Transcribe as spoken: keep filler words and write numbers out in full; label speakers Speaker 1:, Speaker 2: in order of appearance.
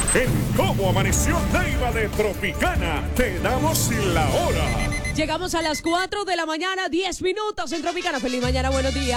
Speaker 1: En Cómo Amaneció Neiva de Tropicana, te damos la hora.
Speaker 2: Llegamos a las cuatro de la mañana, diez minutos en Tropicana. Feliz mañana, buenos días.